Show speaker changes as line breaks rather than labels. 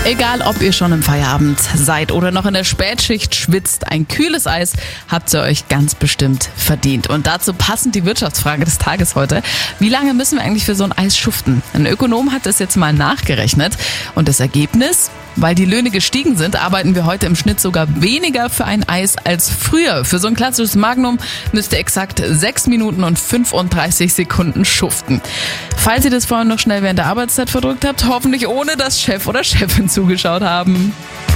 Egal, ob ihr schon im Feierabend seid oder noch in der Spätschicht schwitzt, ein kühles Eis habt ihr euch ganz bestimmt verdient. Und dazu passend die Wirtschaftsfrage des Tages heute. Wie lange müssen wir eigentlich für so ein Eis schuften? Ein Ökonom hat das jetzt mal nachgerechnet. Und das Ergebnis? Weil die Löhne gestiegen sind, arbeiten wir heute im Schnitt sogar weniger für ein Eis als früher. Für so ein klassisches Magnum müsst ihr exakt 6 Minuten und 35 Sekunden schuften. Falls ihr das vorhin noch schnell während der Arbeitszeit verdrückt habt, hoffentlich ohne dass Chef oder Chefin zugeschaut haben.